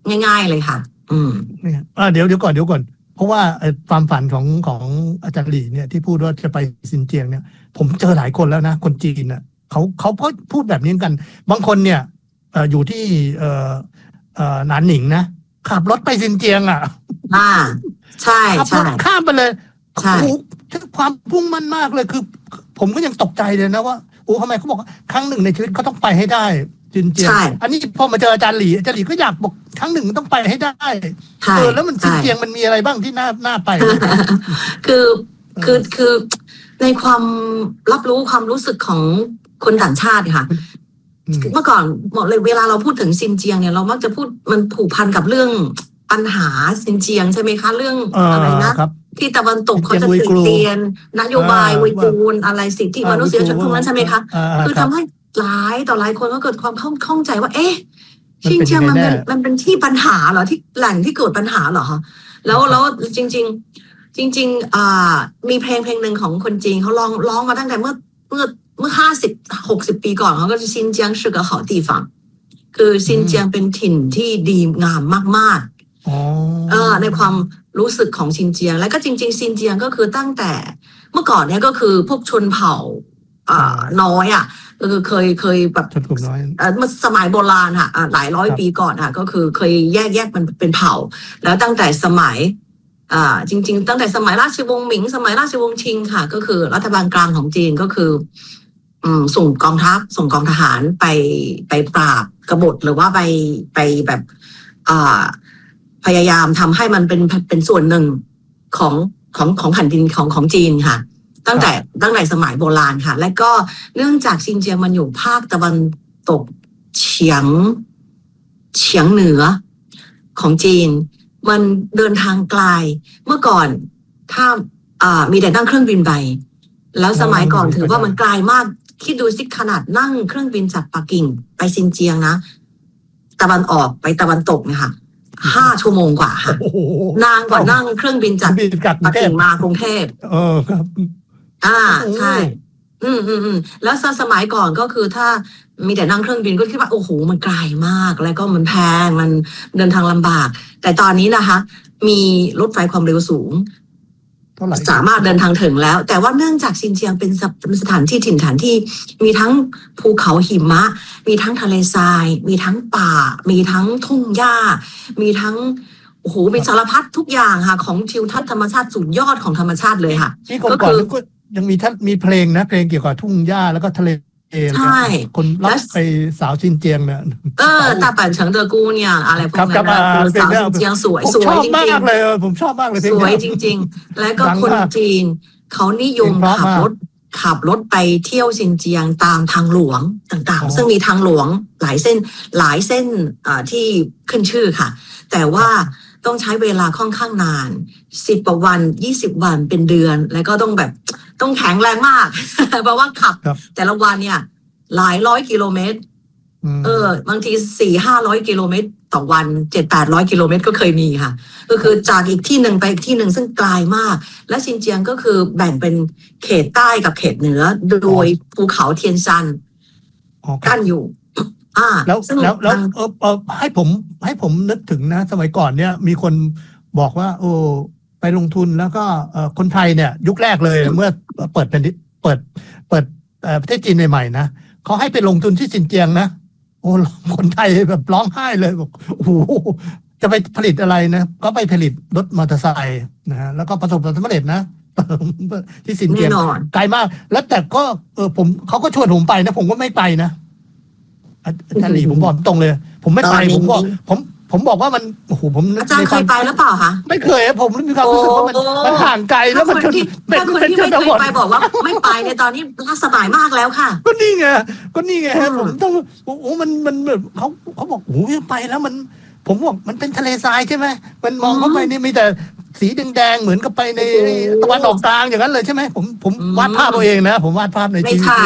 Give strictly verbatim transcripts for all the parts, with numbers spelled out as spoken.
ง่ายๆเลยค่ะอืมอ่าเดี๋ยวเดี๋ยวก่อนเดี๋ยวก่อนเพราะว่าความฝันของของอาจารย์หลี่เนี่ยที่พูดว่าจะไปซินเจียงเนี่ยผมเจอหลายคนแล้วนะคนจีนอ่ะเขาเขาพูดแบบนี้กันบางคนเนี่ยเอ่ออยู่ที่เอ่อเอ่อหนานหนิงนะขับรถไปซินเจียงอ่ะอ่าใช่ขับรถข้ามไปเลยใช่ความพุ่งมั่นมากเลยคือผมก็ยังตกใจเลยนะว่าโอ้ทำไมเขาบอกครั้งหนึ่งในชีวิตเขาต้องไปให้ได้ซินเจียงอันนี้พอมาเจออาจารย์หลี่อาจารย์หลี่ก็อยากบอกครั้งหนึ่งต้องไปให้ได้เออแล้วมันซินเจียงมันมีอะไรบ้างที่น่าน่าไปคือคือคือในความรับรู้ความรู้สึกของคนต่างชาติค่ะเมื่อก่อนบอกเลยเวลาเราพูดถึงซินเจียงเนี่ยเรามักจะพูดมันผูกพันกับเรื่องปัญหาซินเจียงใช่ไหมคะเรื่องอะไรนะที่ตะวันตกเขาจะติดเตียนนโยบายอุยกูร์อะไรสิทธิมนุษยชนพวกนั้นใช่ไหมคะคือทำให้หลายต่อหลายคนก็เกิดความข้องใจว่าเอ๊ะซินเจียงมันเป็นมันเป็นที่ปัญหาเหรอที่แหล่งที่เกิดปัญหาเหรอแล้วแล้วจริงๆจริงๆอ่ามีเพลงเพลงหนึ่งของคนจีนเขาร้องร้องมาตั้งแต่เมื่อเมื่อเมื่อห้าสิบหกสิบปีก่อนเขาก็จะซินเจียง是个好地方คือซินเจียงเป็นถิ่นที่ดีงามมากๆเออในความรู้สึกของซินเจียงแล้วก็จริงๆซินเจียงก็คือตั้งแต่เมื่อก่อนเนี่ยก็คือพวกชนเผ่าอ่าน้อยอ่ะก็คือเคยเคยแบบชนกลุ่มน้อยเอ่อเมื่อสมัยโบราณค่ะหลายร้อยปีก่อนค่ะก็คือเคยแยกแยกมันเป็นเผ่าแล้วตั้งแต่สมัยอ่าจริงๆตั้งแต่สมัยราชวงศ์หมิงสมัยราชวงศ์ชิงค่ะก็คือรัฐบาลกลางของจีนก็คืออืมส่งกองทัพส่งกองทหารไปไปปราบกบฏหรือว่าไปไปแบบอ่าพยายามทำให้มันเป็นเป็นส่วนหนึ่งของของของแผ่นดินของของจีนค่ะตั้งแต่ตั้งแต่สมัยโบราณค่ะและก็เนื่องจากซินเจียงมันอยู่ภาคตะวันตกเฉียงเฉียงเหนือของจีนมันเดินทางไกลเมื่อก่อนถ้าอ่ามีแต่นั่งเครื่องบินไปแล้วสมัยก่อนถือว่ามันไกลมากคิดดูสิขนาดนั่งเครื่องบินจากปักกิ่งไปซินเจียงนะตะวันออกไปตะวันตกเนี่ยค่ะห้าชั่วโมงกว่าค่ะนานกว่านั่งเครื่องบินจากปักกิ่งมากรุงเทพเออครับอ่าใช่อืมอืมอืมแล้วสมัยก่อนก็คือถ้ามีแต่นั่งเครื่องบินก็คิดว่าโอ้โหมันไกลมากแล้วก็มันแพงมันเดินทางลำบากแต่ตอนนี้นะคะมีรถไฟความเร็วสูงสามารถเดินทางถึงแล้วแต่ว่าเนื่องจากซินเจียงเป็นสถานที่ถิ่นฐานที่มีทั้งภูเขาหิมะมีทั้งทะเลทรายมีทั้งป่ามีทั้งทุ่งหญ้ามีทั้งโอ้โหมีสารพัดทุกอย่างค่ะของทิวทัศน์ธรรมชาติสุดยอดของธรรมชาติเลยค่ะก็คือยังมีท่านมีเพลงนะเพลงเกี่ยวกับทุ่งหญ้าแล้วก็ทะเลใช่คนรักไปสาวซินเจียงเนี่ยเออตาปั่นเฉิงเดอกูเนี่ยอะไรพวกนั้นสาวซินเจียงสวยสวยจริงๆมากเลยผมชอบมากเลยสวยจริงๆแล้วก็คนจีนเขานิยมขับรถขับรถไปเที่ยวซินเจียงตามทางหลวงต่างๆซึ่งมีทางหลวงหลายเส้นหลายเส้นที่ขึ้นชื่อค่ะแต่ว่าต้องใช้เวลาค่อนข้างนานสิบกว่าวันยี่สิบวันเป็นเดือนแล้วก็ต้องแบบต้องแข็งแรงมากเพราะว่าขับแต่ละวันเนี่ยหลายร้อยกิโลเมตรเออบางทีสี่ห้าร้อยกิโลเมตรต่อวันเจ็ดแปดร้อยกิโลเมตรก็เคยมีค่ะก็คือจากอีกที่หนึ่งไปอีกที่หนึ่งซึ่งไกลมากและซินเจียงก็คือแบ่งเป็นเขตใต้กับเขตเหนือโดยภูเขาเทียนซันกั้นอยู่อ่าแล้วแล้วแล้วเออเออให้ผมให้ผมนึกถึงนะสมัยก่อนเนี่ยมีคนบอกว่าโอ้ไปลงทุนแล้วก็เออคนไทยเนี่ยยุคแรกเลยเมื่อเปิดเป็นเปิดเปิดประเทศจีนใหม่ๆนะเขาให้ไปลงทุนที่ซินเจียงนะโอ้คนไทยแบบร้องไห้เลยบอกโอ้โหจะไปผลิตอะไรนะก็ไปผลิตรถมอเตอร์ไซค์นะฮะแล้วก็ประสบความสำเร็จนะที่ซินเจียงไกลมากแล้วแต่ก็เออผมเขาก็ชวนผมไปนะผมก็ไม่ไปนะอาจารย์หลี่ผมบอกตรงเลยผมไม่ไปผมบอกผมผมบอกว่ามันโอ้โหผมอาจารย์เคยไปหรือเปล่าคะไม่เคยผมมีความรู้สึกว่ามันมันห่างไกลแล้วมันเป็นคนที่ไม่เคยไปบอกว่าไม่ไปในตอนนี้ล้าสบายมากแล้วค่ะก็นี่ไงก็นี่ไงผมต้องโอ้โหมันมันแบบเขาเขาบอกโอ้ยไปแล้วมันผมบอกมันเป็นทะเลทรายใช่ไหมมันมองเข้าไปนี่มีแต่สีแดงๆเหมือนกับไปในตะวันออกกลางอย่างนั้นเลยใช่ไหมผมผมวาดภาพตัวเองนะผมวาดภาพในไม่ใช่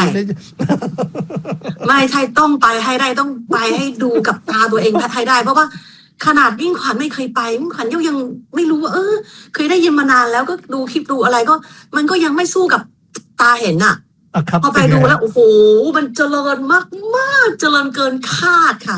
ไม่ใช่ต้องไปให้ได้ต้องไปให้ดูกับตาตัวเองให้ได้เพราะว่าขนาดยิ่งขวัญไม่เคยไปยิ่งขวัญยังยังไม่รู้ว่าเออเคยได้ยินมานานแล้วก็ดูคลิปดูอะไรก็มันก็ยังไม่สู้กับตาเห็นอ่ะพอไปดูแล้วโอ้โหมันเจริญมากมากเจริญเกินคาดค่ะ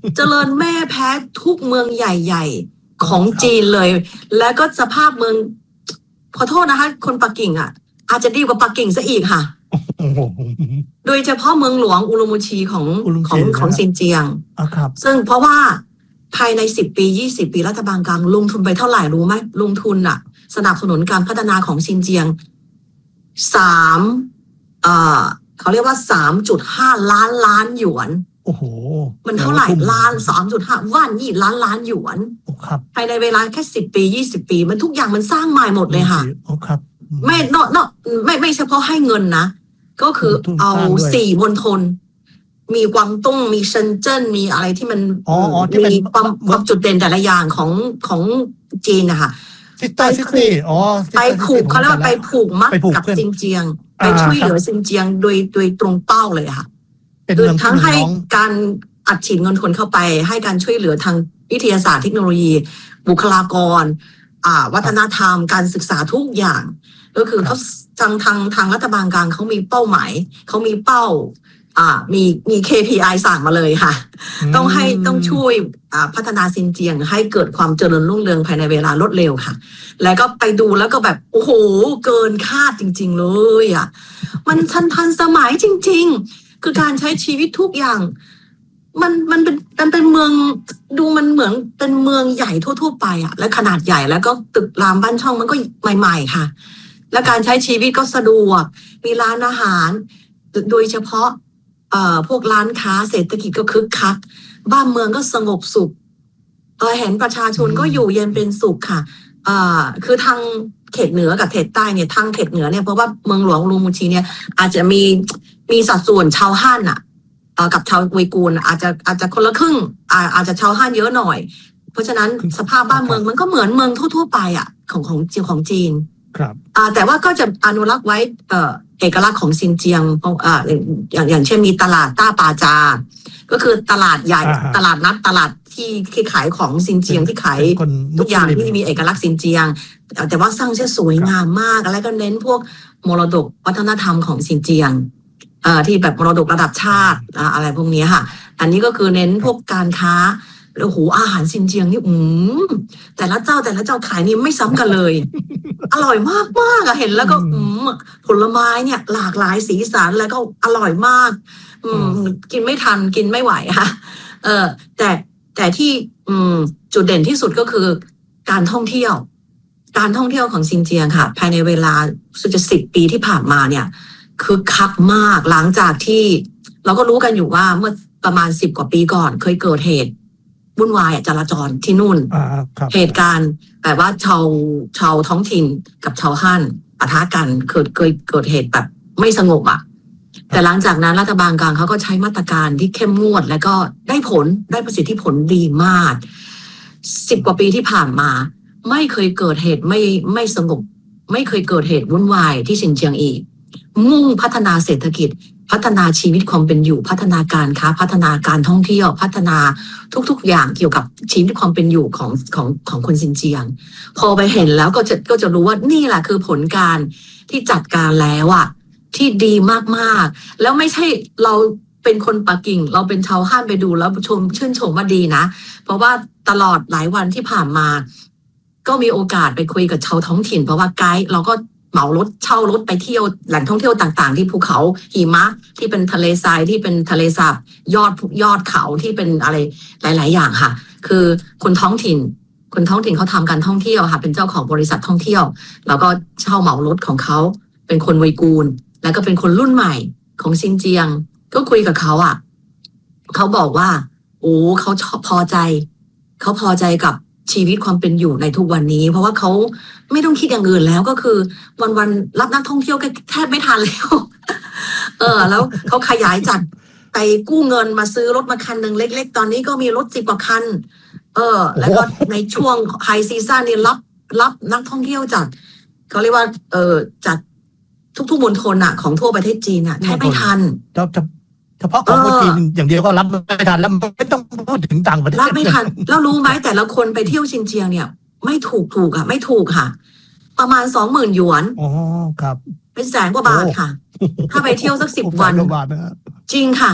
เจริญแม่แพ้ทุกเมืองใหญ่ๆของจีนเลย แล้วก็สภาพเมืองขอโทษนะคะคนปักกิ่งอ่ะอาจจะดีกว่าปักกิ่งซะอีกค่ะโดยเฉพาะเมืองหลวงอุรุมชีของของของซินเจียงซึ่งเพราะว่าภายในสิบปียี่สิบปีรัฐบาลกลางลงทุนไปเท่าไหร่รู้ไหมลงทุนอ่ะสนับสนุนการพัฒนาของซินเจียงสามเอ่อเขาเรียกว่าสามจุดห้าล้านล้านหยวนโอ้โหมันเท่าไหร่ล้านสามจุดห้าว่านยี่ล้านล้านหยวนภายในเวลาแค่สิบปียี่สิบปีมันทุกอย่างมันสร้างใหม่หมดเลยค่ะไม่เนาะเนาะไม่ไม่เฉพาะให้เงินนะก็คือเอาสี่มณฑลมีกวางตุ้งมีเซินเจิ้นมีอะไรที่มันมีความความจุดเด่นแต่ละอย่างของของจีนนะคะไปไปผูกเขาเรียกว่าไปผูกมัดกับซินเจียงไปช่วยเหลือซินเจียงโดยโดยตรงเป้าเลยค่ะคือทั้งให้การอัดฉีดเงินทุนเข้าไปให้การช่วยเหลือทางวิทยาศาสตร์เทคโนโลยีบุคลากรอ่าวัฒนธรรมการศึกษาทุกอย่างก็คือเขาทางทางทางรัฐบาลกลางเขามีเป้าหมายเขามีเป้าอ่ามีมี เค พี ไอ สั่งมาเลยค่ะต้องให้ต้องช่วยอ่าพัฒนาซินเจียงให้เกิดความเจริญรุ่งเรืองภายในเวลารวดเร็วค่ะแล้วก็ไปดูแล้วก็แบบโอ้โหเกินคาดจริงๆเลยอ่ะมันทันทันสมัยจริงๆคือการใช้ชีวิตทุกอย่างมันมันเป็นมันเป็นเมืองดูมันเหมือนเป็นเมืองใหญ่ทั่วๆไปอ่ะและขนาดใหญ่แล้วก็ตึกรามบ้านช่องมันก็ใหม่ๆค่ะและการใช้ชีวิตก็สะดวกมีร้านอาหารโดยเฉพาะเอ่อพวกร้านค้าเศรษฐกิจก็คึกคักบ้านเมืองก็สงบสุขเออเห็นประชาชนก็อยู่เย็นเป็นสุขค่ะเอ่อคือทางเขตเหนือกับเขตใต้เนี่ยทางเขตเหนือเนี่ยเพราะว่าเมืองหลวงอูมูชีเนี่ยอาจจะมีมีสัดส่วนชาวฮั่นอ่ะเอ่อกับชาวอุยกูร์อาจจะอาจจะคนละครึ่งอ่าอาจจะชาวฮั่นเยอะหน่อยเพราะฉะนั้นสภาพบ้านเมืองมันก็เหมือนเมืองทั่วๆไปอ่ะของของจีนของจีนครับอ่าแต่ว่าก็จะอนุรักษ์ไว้เอ่อเอกลักษณ์ของซินเจียงอ่าอย่างอย่างเช่นมีตลาดต้าปาจาก็คือตลาดใหญ่ตลาดนัดตลาดที่ที่ขายของซินเจียงที่ขายทุกอย่างที่มีเอกลักษณ์ซินเจียงแต่ว่าสร้างเชื่อสวยงามมากแล้วก็เน้นพวกมรดกวัฒนธรรมของซินเจียงเอ่อที่แบบมรดกระดับชาติอะไรพวกนี้ค่ะอันนี้ก็คือเน้นพวกการค้าโอ้โหอาหารซินเจียงนี่อืมแต่ละเจ้าแต่ละเจ้าขายนี่ไม่ซ้ำกันเลยอร่อยมากมากอะเห็นแล้วก็อืมผลไม้เนี่ยหลากหลายสีสันแล้วก็อร่อยมากอืมกินไม่ทันกินไม่ไหวค่ะเออแต่แต่ที่อืมจุดเด่นที่สุดก็คือการท่องเที่ยวการท่องเที่ยวของซินเจียงค่ะภายในเวลาสุดจะสิบปีที่ผ่านมาเนี่ยคือคักมากหลังจากที่เราก็รู้กันอยู่ว่าเมื่อประมาณสิบกว่าปีก่อนเคยเกิดเหตุวุ่นวายจราจรที่นู่นเหตุการณ์แบบว่าชาวชาวท้องถิ่นกับชาวฮั่นปะทะกันเกิดเกิดเกิดเหตุแบบไม่สงบอ่ะแต่หลังจากนั้นรัฐบาลกลางเขาก็ใช้มาตรการที่เข้มงวดแล้วก็ได้ผลได้ประสิทธิผลดีมากสิบกว่าปีที่ผ่านมาไม่เคยเกิดเหตุไม่ไม่สงบไม่เคยเกิดเหตุวุ่นวายที่ซินเจียงอีกมุ่งพัฒนาเศรษฐกิจพัฒนาชีวิตความเป็นอยู่พัฒนาการค้าพัฒนาการท่องเที่ยวพัฒนาทุกๆอย่างเกี่ยวกับชีวิตความเป็นอยู่ของของของคนซินเจียงพอไปเห็นแล้วก็จะก็จะรู้ว่านี่แหละคือผลการที่จัดการแล้วอ่ะที่ดีมากๆแล้วไม่ใช่เราเป็นคนปักกิ่งเราเป็นชาวฮั่นไปดูแล้วชมชื่นชมว่าดีนะเพราะว่าตลอดหลายวันที่ผ่านมาก็มีโอกาสไปคุยกับชาวท้องถิ่นเพราะว่าไกด์เราก็เหมารถเช่ารถไปเที่ยวแหล่งท่องเที่ยวต่างๆที่ภูเขาหิมะที่เป็นทะเลทรายที่เป็นทะเลสาบยอดยอดเขาที่เป็นอะไรหลายๆอย่างค่ะคือคนท้องถิ่นคนท้องถิ่นเขาทำการท่องเที่ยวค่ะเป็นเจ้าของบริษัทท่องเที่ยวแล้วก็เช่าเหมารถของเขาเป็นคนอุยกูร์แล้วก็เป็นคนรุ่นใหม่ของซินเจียงก็คุยกับเขาอ่ะเขาบอกว่าโอ้เขาชอบพอใจเขาพอใจกับชีวิตความเป็นอยู่ในทุกวันนี้เพราะว่าเขาไม่ต้องคิดอย่างอื่นแล้วก็คือวันๆรับนักท่องเที่ยวแทบไม่ทันแล้วเออแล้วเขาขยายจัดไปกู้เงินมาซื้อรถมาคันหนึ่งเล็กๆตอนนี้ก็มีรถสิบกว่าคันเออแล้วก็ในช่วงไฮซีซั่นนี่รับรับนักท่องเที่ยวจากเขาเรียกว่าเออจากทุกๆมณฑลน่ะของทั่วประเทศจีนน่ะแทบไม่ทันเฉพาะของจีนอย่างเดียวก็รับไม่ทันแล้วไม่ต้องพูดถึงต่างประเทศรับไม่ทันแล้วรู้ไหมแต่ละคนไปเที่ยวซินเจียงเนี่ยไม่ถูกถูกค่ะไม่ถูกค่ะประมาณสองหมื่นหยวนอ๋อครับเป็นแสนกว่าบาทค่ะถ้าไปเที่ยวสักสิบวันจริงค่ะ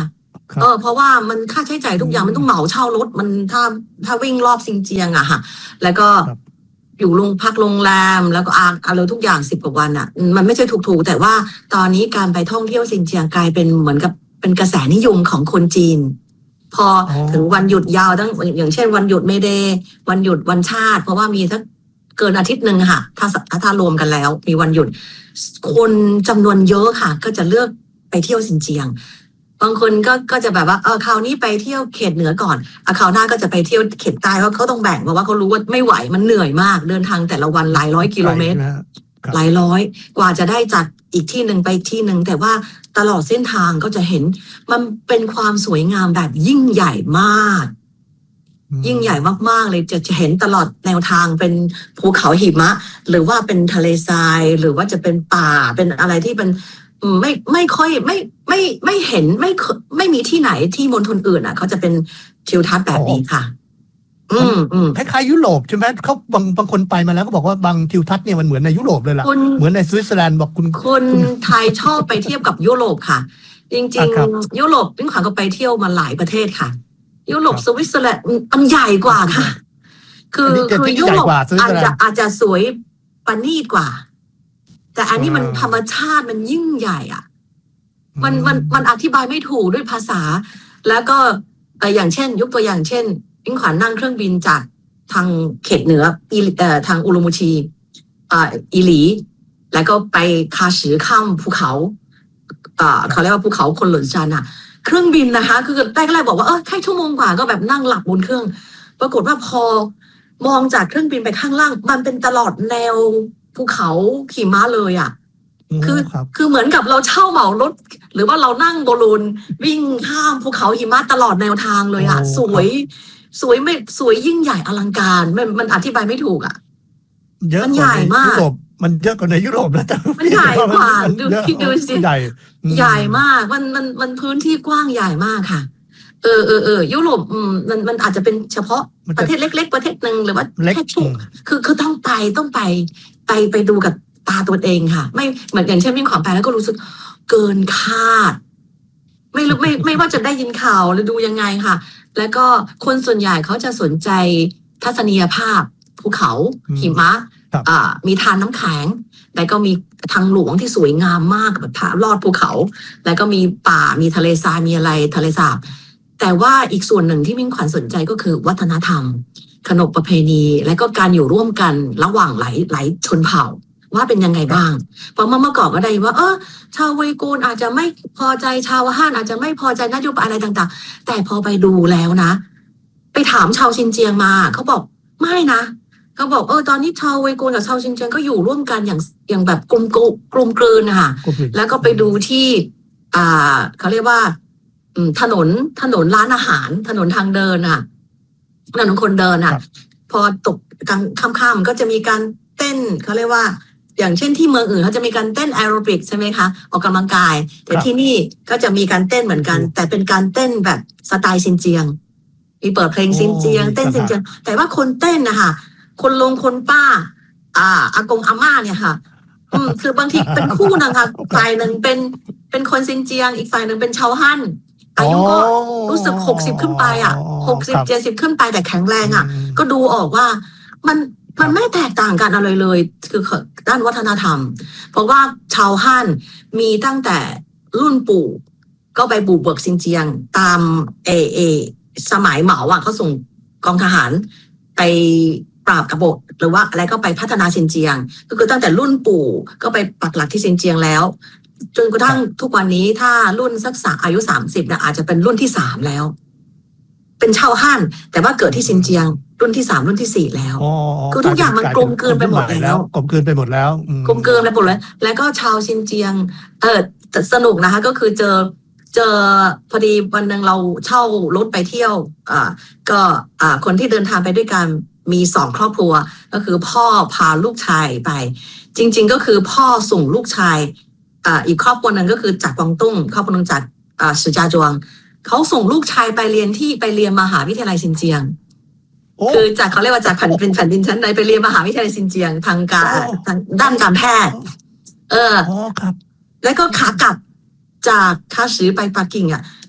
เออเพราะว่ามันค่าใช้จ่ายทุกอย่างมันต้องเหมาเช่ารถมันถ้าถ้าวิ่งรอบซินเจียงอะค่ะแล้วก็อยู่โรงพักโรงแรมแล้วก็อาอะไรทุกอย่างสิบกว่าวันอะมันไม่ใช่ถูกๆแต่ว่าตอนนี้การไปท่องเที่ยวซินเจียงกลายเป็นเหมือนกับเป็นกระแสนิยมของคนจีนพอถึงวันหยุดยาวตั้งอย่างเช่นวันหยุดเมเดย์วันหยุดวันชาติเพราะว่ามีสักเกินอาทิตย์หนึ่งค่ะถ้าถ้ารวมกันแล้วมีวันหยุดคนจำนวนเยอะค่ะก็จะเลือกไปเที่ยวซินเจียงบางคนก็ก็จะแบบว่าเออคราวนี้ไปเที่ยวเขตเหนือก่อนอ่ะคราวหน้าก็จะไปเที่ยวเขตใต้เพราะเขาต้องแบ่งเพราะว่าเขารู้ว่าไม่ไหวมันเหนื่อยมากเดินทางแต่ละวันหลายร้อยกิโลเมตรหลายร้อยกว่าจะได้จากอีกที่หนึ่งไปที่หนึ่งแต่ว่าตลอดเส้นทางก็จะเห็นมันเป็นความสวยงามแบบยิ่งใหญ่มากยิ่งใหญ่มากๆเลยจะจะเห็นตลอดแนวทางเป็นภูเขาหิมะหรือว่าเป็นทะเลทรายหรือว่าจะเป็นป่าเป็นอะไรที่เป็นไม่ไม่ค่อยไม่ไม่ไม่เห็นไม่ไม่มีที่ไหนที่มณฑลอื่นอ่ะเขาจะเป็นทิวทัศน์แบบนี้ค่ะอืมอืมคล้ายๆยุโรปใช่ไหมเขาบางบางคนไปมาแล้วก็บอกว่าบางทิวทัศน์เนี่ยมันเหมือนในยุโรปเลยล่ะเหมือนในสวิตเซอร์แลนด์บอกคุณคนไทยชอบไปเทียบกับยุโรปค่ะจริงๆยุโรปพี่ขวัญก็ไปเที่ยวมาหลายประเทศค่ะยุโรปสวิตเซอร์แลนด์มันใหญ่กว่าค่ะคือคือยุโรปอาจจะอาจจะสวยปานนีตกว่าแต่อันนี้มันธรรมชาติมันยิ่งใหญ่อ่ะมันมันมันอธิบายไม่ถูกด้วยภาษาแล้วก็อย่างเช่นยกตัวอย่างเช่นพี่ขวัญนั่งเครื่องบินจากทางเขตเหนือเอ่อทางอุรุมูชีอ่าอีหลีแล้วก็ไปคาชือข้ามภูเขาอ่าเขาเรียกว่าภูเขาคนหล่นชันอ่ะเครื่องบินนะคะคือแรกแรกบอกว่าเออแค่ชั่วโมงกว่าก็แบบนั่งหลับบนเครื่องปรากฏว่าพอมองจากเครื่องบินไปข้างล่างมันเป็นตลอดแนวภูเขาหิมะเลยอ่ะคือคือเหมือนกับเราเช่าเหมารถหรือว่าเรานั่งบอลลูนวิ่งข้ามภูเขาหิมะตลอดแนวทางเลยอ่ะสวยสวยไม่สวยยิ่งใหญ่อลังการมันมันอธิบายไม่ถูกอ่ะมันใหญ่มากมันเยอะกว่าในยุโรปแล้วมันใหญ่กว่าดูคิดดูสิใหญ่ใหญ่มากมันมันมันพื้นที่กว้างใหญ่มากค่ะเออเออเออยุโรปมันมันอาจจะเป็นเฉพาะประเทศเล็กๆประเทศหนึ่งหรือว่าแค่ช่วงคือคือต้องไปต้องไปไปไปดูกับตาตัวเองค่ะไม่เหมือนอย่างเช่นวิ่งขวางไปแล้วก็รู้สึกเกินคาดไม่รู้ไม่ไม่ว่าจะได้ยินข่าวหรือดูยังไงค่ะแล้วก็คนส่วนใหญ่เขาจะสนใจทัศนียภาพภูเขาหิมะอ่ามีทานน้ำแข็งแล้วก็มีทางหลวงที่สวยงามมากแบบลอดภูเขาแล้วก็มีป่ามีทะเลทรายมีอะไรทะเลสาบแต่ว่าอีกส่วนหนึ่งที่มิ่งขวัญสนใจก็คือวัฒนธรรมขนบประเพณีและก็การอยู่ร่วมกันระหว่างหลายหลายชนเผ่าว่าเป็นยังไงบ้างเพราะเมื่อก่อนก็ได้ว่าเออชาวเวยกูนอาจจะไม่พอใจชาวฮั่นอาจจะไม่พอใจนโยบายอะไรต่างๆแต่พอไปดูแล้วนะไปถามชาวซินเจียงมาเขาบอกไม่นะเขาบอกเออตอนนี้ชาวเวยกูนกับชาวซินเจียงก็อยู่ร่วมกันอย่างอย่างแบบกลมกลมกลืนนะคะแล้วก็ไปดูที่อ่าเขาเรียกว่าถนนถนนร้านอาหารถนนทางเดินอ่ะถนนคนเดินอ่ะพอตกกลางค่ำๆก็จะมีการเต้นเขาเรียกว่าอย่างเช่นที่เมืองอื่นเขาจะมีการเต้นแอโรบิกใช่ไหมคะออกกำลังกายแต่ที่นี่ก็จะมีการเต้นเหมือนกันแต่เป็นการเต้นแบบสไตล์ซินเจียงมีเปิดเพลงซินเจียงเต้นซินเจียงแต่ว่าคนเต้นนะคะคนลงคนป้าอ่าอากงอาม่าเนี่ยค่ะอืมคือบางทีเป็นคู่นะคะฝ่ายหนึ่งเป็นเป็นคนซินเจียงอีกฝ่ายหนึ่งเป็นชาวฮั่นอายุก็รู้สึกหกสิบขึ้นไปอ่ะหกสิบเจ็ดสิบขึ้นไปแต่แข็งแรงอ่ะก็ดูออกว่ามันมันไม่แตกต่างกันอะไรเลยคือด้านวัฒนธรรมเพราะว่าชาวฮั่นมีตั้งแต่รุ่นปู่ก็ไปบุกเบิกซินเจียงตามเอเอสมัยเหมาอ่ะเขาส่งกองทหารไปปราบกบฏหรือว่าอะไรก็ไปพัฒนาซินเจียงก็คือตั้งแต่รุ่นปู่ก็ไปปักหลักที่ซินเจียงแล้วจนกระทั่งทุกวันนี้ถ้ารุ่นสักษาอายุสามสิบเนี่ยอาจจะเป็นรุ่นที่สามแล้วเป็นชาวฮั่นแต่ว่าเกิดที่ซินเจียงรุ่นที่สามรุ่นที่สี่แล้วคือทุกอย่างมันกลมกลืนไปหมดแล้วกลมกลืนไปหมดแล้วกลมกลืนไปหมดแล้วแล้วก็ชาวซินเจียงเออสนุกนะคะก็คือเจอเจอพอดีวันนึงเราเช่ารถไปเที่ยวอ่าก็อ่าคนที่เดินทางไปด้วยกันมีสองครอบครัวก็คือพ่อพาลูกชายไปจริงๆก็คือพ่อส่งลูกชายอ่าอีกครอบครัวนึงก็คือจากกวางตุ้งครอบครัวนึงจากอ่าสือจาจวงเขาส่งลูกชายไปเรียนที่ไปเรียนมหาวิทยาลัยซินเจียงคือจากเขาเรียกว่าจากแผ่นเป็นแผ่นดินชั้นใดไปเรียนมหาวิทยาลัยซินเจียงทางการทางด้านการแพทย์เออแล้วก็ขากลับจากคาชือไปปักกิ่งอ่ะไอ้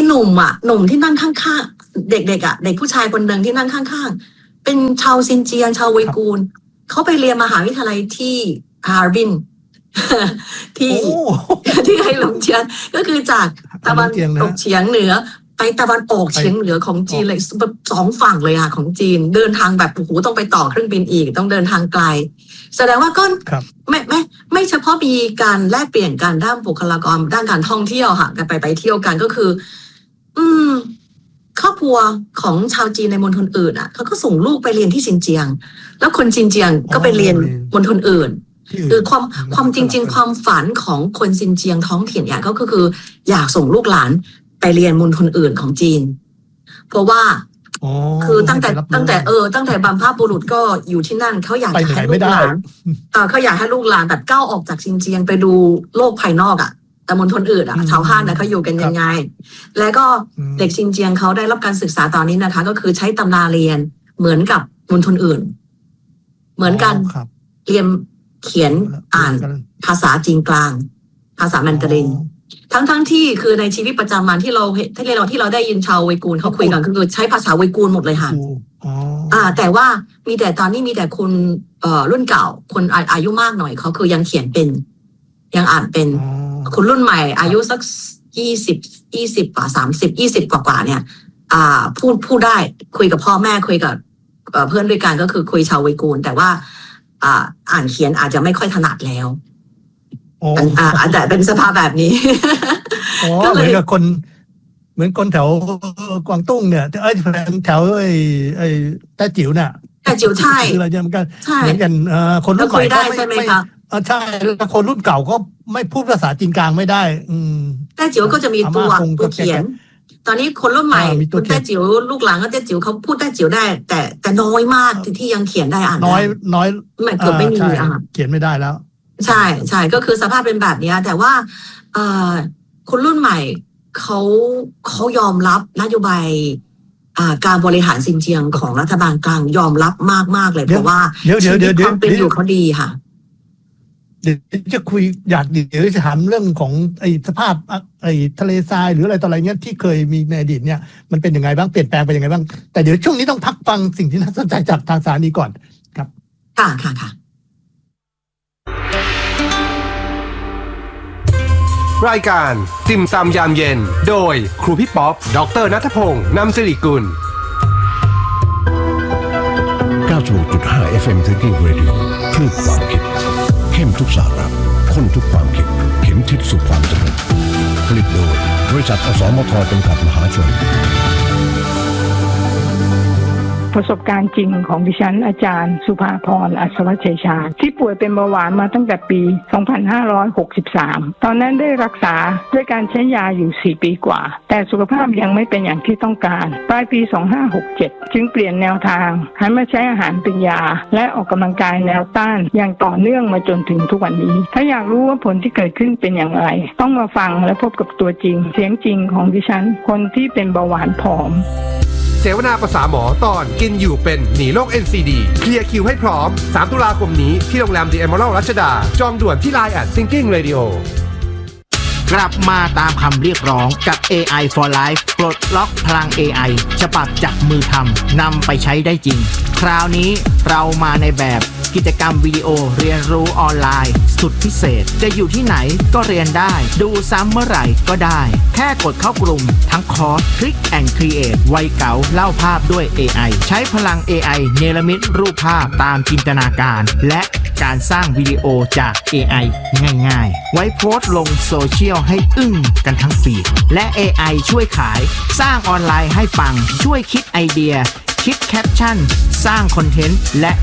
หนุ่มอ่ะหนุ่มที่นั่งข้างๆเด็กๆอ่ะเด็กผู้ชายคนหนึ่งที่นั่งข้างๆเป็นชาวซินเจียงชาวอุยกูร์เขาไปเรียนมหาวิทยาลัยที่ฮาร์บินที่ที่ไฮหลงเจียงก็คือจากตะวันตกเฉียงเหนือไปตะวันออกเฉียงเหนือของจีนเลยสองฝั่งเลยอะของจีนเดินทางแบบโอ้โหต้องไปต่อเครื่องบินอีกต้องเดินทางไกลแสดงว่าก็ไม่ไม่ไม่เฉพาะมีการแลกเปลี่ยนกันด้านบุคลากรด้านการท่องเที่ยวค่ะกันไปไปเที่ยวกันก็คืออืมครอบครัวของชาวจีนในมณฑลอื่นอ่ะเขาก็ส่งลูกไปเรียนที่ซินเจียงแล้วคนซินเจียงก็ไปเรียนมณฑลอื่นคือความความจริงๆความฝันของคนซินเจียงท้องถิ่นเนี่ยก็คืออยากส่งลูกหลานไปเรียนมณฑลอื่นของจีนเพราะว่าคือตั้งแต่ตั้งแต่เออตั้งแต่บรรพบุรุษก็อยู่ที่นั่นเขาอยากให้ลูกหลานเออเขาอยากให้ลูกหลานแบบก้าวออกจากซินเจียงไปดูโลกภายนอกอ่ะแต่มณฑลอื่นอ่ะชาวฮ่านนะเขาอยู่กันยังไงแล้วก็เด็กซินเจียงเขาได้รับการศึกษาตอนนี้นะคะก็คือใช้ตำราเรียนเหมือนกับมณฑลอื่นเหมือนกันเรียนเขียนอ่านภาษาจีนกลางภาษาแมนดารินทั้งทั้งที่คือในชีวิตประจำวันที่เราที่เราที่เราได้ยินชาวอุยกูร์เขาคุยกันก็คือใช้ภาษาอุยกูร์หมดเลยค่ะอ่าแต่ว่ามีแต่ตอนนี้มีแต่คนเอ่อรุ่นเก่าคนอายุมากหน่อยเขาคือยังเขียนเป็นยังอ่านเป็นคนรุ่นใหม่อายุสักยี่สิบยี่สิบกว่าสามสิบยี่สิบกว่ากว่าเนี่ยอ่าพูดพูดได้คุยกับพ่อแม่คุยกับเพื่อนด้วยกันก็คือคุยชาวอุยกูร์แต่ว่าอ่าอ่านเขียนอาจจะไม่ค่อยถนัดแล้วอ่าแต่เป็นสภาพแบบนี้ก็เหมือนกับคนเหมือนคนแถวกวางตุ้งเนี่ยเอ้ยแถวไอ้ไอ้แต้จิ๋วเนี่ยแต้จิ๋วใช่คืออะไรเหมือนกันเหมือนกันคนรุ่นใหม่ก็ไม่ไม่ใช่แล้วคนรุ่นเก่าก็ไม่พูดภาษาจีนกลางไม่ได้อืมแต้จิ๋วก็จะมีตัวตัวเขียนตอนนี้คนรุ่นใหม่คุณแต้จิ๋วลูกหลานก็แต้จิ๋วเขาพูดแต้จิ๋วได้แต่แต่น้อยมากที่ยังเขียนได้อ่านน้อยน้อยไม่เกือบไม่มีอ่ะเขียนไม่ได้แล้วใช่ใช่ก็คือสภาพเป็นแบบนี้แต่ว่าเอ่อคนรุ่นใหม่เขาเขายอมรับนโยบายการบริหารซินเจียงของรัฐบาลกลางยอมรับมากมากเลยเพราะว่าชีวิตความเป็นอยู่เขาดีค่ะเดี๋ยวจะคุยอยากเดี๋ยวจะถามเรื่องของไอ้สภาพไอ้ทะเลทรายหรืออะไรต่ออะไรเงี้ยที่เคยมีในอดีตเนี่ยมันเป็นยังไงบ้างเปลี่ยนแปลงไปยังไงบ้างแต่เดี๋ยวช่วงนี้ต้องพักฟังสิ่งที่น่าสนใจจากทางสถานีก่อนครับค่ะค่ะค่ะรายการติ่มซำยามเย็นโดยครูพี่ป๊อปดร.ณัฐพงษ์นำสิริกุลเก้าสิบหกจุดห้า เอฟ เอ็ม Thinking Radio คลื่นความคิดเข้มทุกสาระข้นทุกความคิดเข็มทิศสู่ความสำเร็จผลิตโดยบริษัทอสมทจำกัดมหาชนประสบการณ์จริงของดิฉันอาจารย์สุภาพรอัศวชัยชาญที่ป่วยเป็นเบาหวานมาตั้งแต่ปี สองพันห้าร้อยหกสิบสาม ตอนนั้นได้รักษาด้วยการใช้ยาอยู่ สี่ ปีกว่าแต่สุขภาพยังไม่เป็นอย่างที่ต้องการปลายปี สองพันห้าร้อยหกสิบเจ็ด จึงเปลี่ยนแนวทางหันมาใช้อาหารเป็นยาและออกกำลังกายแนวต้านอย่างต่อเนื่องมาจนถึงทุกวันนี้ถ้าอยากรู้ว่าผลที่เกิดขึ้นเป็นอย่างไรต้องมาฟังและพบกับตัวจริงเสียงจริงของดิฉันคนที่เป็นเบาหวานผอมเสวนาภาษาหมอตอนกินอยู่เป็นหนีโรค เอ็น ซี ดี เคลียร์คิวให้พร้อมสามตุลาคมนี้ที่โรงแรม The Emerald รัชดาจองด่วนที่ ไลน์ แอท Thinking Radio กลับมาตามคำเรียกร้องกับ เอ ไอ for Life ปลดล็อกพลัง เอ ไอ ฉบับจับมือทำนำไปใช้ได้จริงคราวนี้เรามาในแบบกิจกรรมวิดีโอเรียนรู้ออนไลน์สุดพิเศษจะอยู่ที่ไหนก็เรียนได้ดูซ้ำเมื่อไหร่ก็ได้แค่กดเข้ากลุ่มทั้งคอร์ส Click and Create ไวเก๋าเล่าภาพด้วย เอ ไอ ใช้พลัง เอ ไอ เนรมิตรูปภาพตามจินตนาการและการสร้างวิดีโอจาก เอ ไอ ง่ายๆไว้โพสต์ลงโซเชียลให้อึ้งกันทั้งฟีดและ เอ ไอ ช่วยขายสร้างออนไลน์ให้ปังช่วยคิดไอเดียคิดแคปชั่นสร้างคอนเทนต์และ